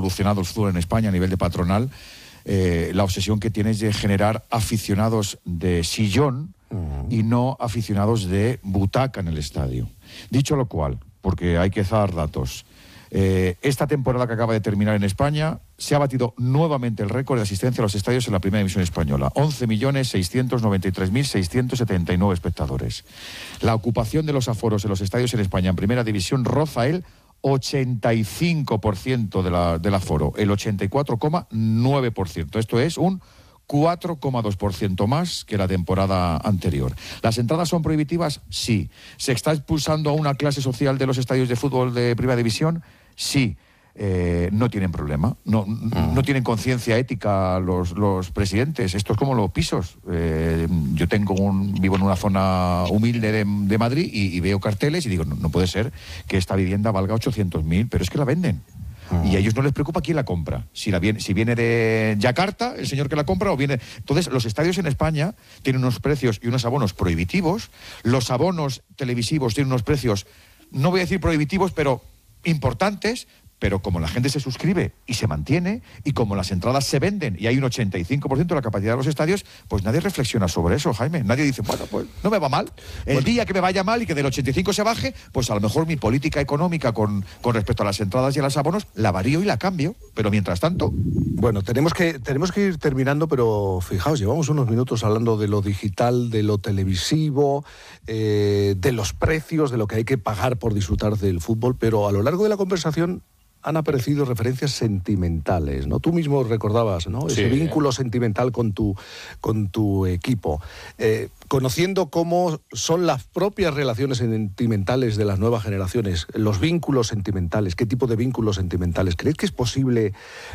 evolucionado el fútbol en España a nivel de patronal, la obsesión que tiene es de generar aficionados de sillón y no aficionados de butaca en el estadio. Dicho lo cual, porque hay que dar datos, esta temporada que acaba de terminar en España se ha batido nuevamente el récord de asistencia a los estadios en la primera división española. 11.693.679 espectadores. La ocupación de los aforos en los estadios en España en primera división roza el 85% del aforo, el 84,9%. Esto es un 4,2% más que la temporada anterior. ¿Las entradas son prohibitivas? Sí. ¿Se está expulsando a una clase social de los estadios de fútbol de primera división? Sí. No tienen problema. No tienen conciencia ética los presidentes. Esto es como los pisos. Yo vivo en una zona humilde de Madrid y veo carteles y digo, no puede ser que esta vivienda valga 800.000, pero es que la venden. Y a ellos no les preocupa quién la compra. Si viene de Yakarta, el señor que la compra, o viene... Entonces, los estadios en España tienen unos precios y unos abonos prohibitivos. Los abonos televisivos tienen unos precios, no voy a decir prohibitivos, pero importantes. Pero como la gente se suscribe y se mantiene, y como las entradas se venden y hay un 85% de la capacidad de los estadios, pues nadie reflexiona sobre eso, Jaime. Nadie dice, bueno, pues no me va mal. El día que me vaya mal y que del 85 se baje, pues a lo mejor mi política económica con respecto a las entradas y a los abonos la varío y la cambio. Pero mientras tanto... Bueno, tenemos que ir terminando, pero fijaos, llevamos unos minutos hablando de lo digital, de lo televisivo, de los precios, de lo que hay que pagar por disfrutar del fútbol, pero a lo largo de la conversación han aparecido referencias sentimentales, ¿no? Tú mismo recordabas, ¿no? Ese vínculo sentimental con tu equipo. Conociendo cómo son las propias relaciones sentimentales de las nuevas generaciones, los vínculos sentimentales, ¿qué tipo de vínculos sentimentales? ¿Crees que es posible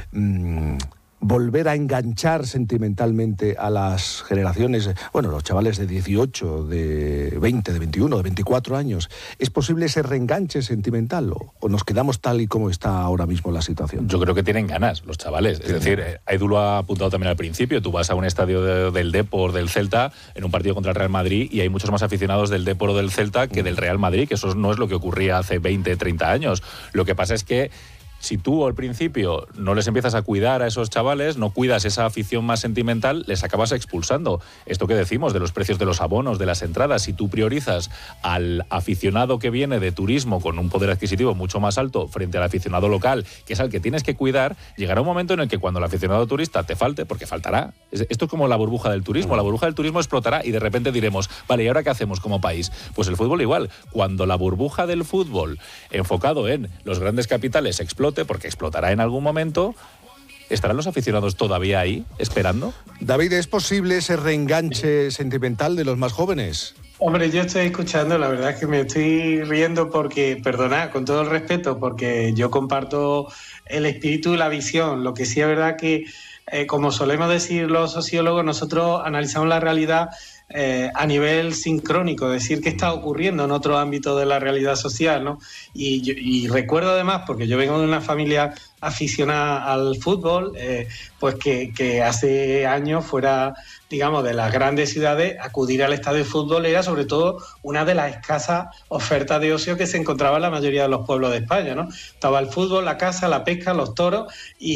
volver a enganchar sentimentalmente a las generaciones, bueno, los chavales de 18, de 20, de 21, de 24 años? ¿Es posible ese reenganche sentimental o nos quedamos tal y como está ahora mismo la situación? Yo creo que tienen ganas los chavales. Es decir, Edu lo ha apuntado también al principio. Tú vas a un estadio del Depor, del Celta, en un partido contra el Real Madrid, y hay muchos más aficionados del Depor o del Celta que del Real Madrid, que eso no es lo que ocurría hace 20, 30 años. Lo que pasa es que si tú al principio no les empiezas a cuidar a esos chavales, no cuidas esa afición más sentimental, les acabas expulsando. Esto que decimos de los precios de los abonos, de las entradas, si tú priorizas al aficionado que viene de turismo con un poder adquisitivo mucho más alto frente al aficionado local, que es al que tienes que cuidar, llegará un momento en el que cuando el aficionado turista te falte, porque faltará, esto es como la burbuja del turismo, la burbuja del turismo explotará y de repente diremos, vale, ¿y ahora qué hacemos como país? Pues el fútbol igual. Cuando la burbuja del fútbol enfocado en los grandes capitales explote, porque explotará en algún momento, ¿estarán los aficionados todavía ahí, esperando? David, ¿es posible ese reenganche sentimental de los más jóvenes? Hombre, yo estoy escuchando, la verdad es que me estoy riendo porque, perdonad, con todo el respeto, porque yo comparto el espíritu y la visión. Lo que sí es verdad que, como solemos decir los sociólogos, nosotros analizamos la realidad a nivel sincrónico, es decir, qué está ocurriendo en otro ámbito de la realidad social, ¿no? Y recuerdo además, porque yo vengo de una familia aficionada al fútbol, pues que hace años fuera, digamos, de las grandes ciudades, acudir al estadio de fútbol era sobre todo una de las escasas ofertas de ocio que se encontraba en la mayoría de los pueblos de España, ¿no? Estaba el fútbol, la caza, la pesca, los toros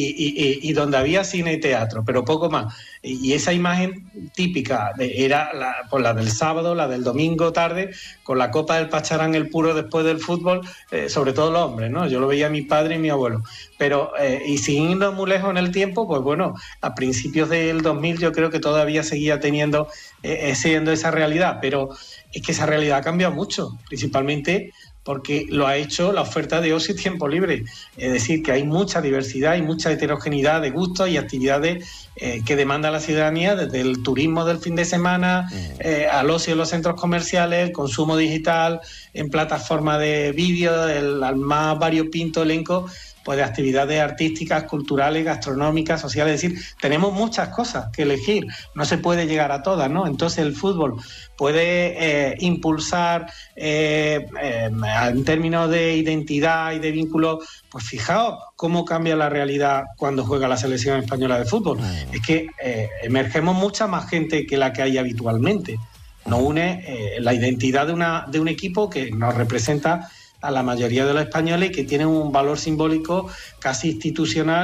y donde había cine y teatro, pero poco más. Y esa imagen típica era la del sábado, la del domingo tarde, con la copa del pacharán, el puro después del fútbol, sobre todo los hombres, ¿no? Yo lo veía a mi padre y mi abuelo. Pero, y sin irnos muy lejos en el tiempo, pues bueno, a principios del 2000 yo creo que todavía seguía teniendo, siendo esa realidad, pero es que esa realidad ha cambiado mucho, principalmente porque lo ha hecho la oferta de ocio y tiempo libre. Es decir, que hay mucha diversidad y mucha heterogeneidad de gustos y actividades que demanda la ciudadanía, desde el turismo del fin de semana, al ocio en los centros comerciales, el consumo digital en plataformas de vídeo, al más variopinto elenco pues de actividades artísticas, culturales, gastronómicas, sociales. Es decir, tenemos muchas cosas que elegir, no se puede llegar a todas, ¿no? Entonces el fútbol puede impulsar en términos de identidad y de vínculo, pues fijaos cómo cambia la realidad cuando juega la selección española de fútbol. Es que emergemos mucha más gente que la que hay habitualmente. Nos une la identidad de un equipo que nos representa a la mayoría de los españoles y que tienen un valor simbólico casi institucional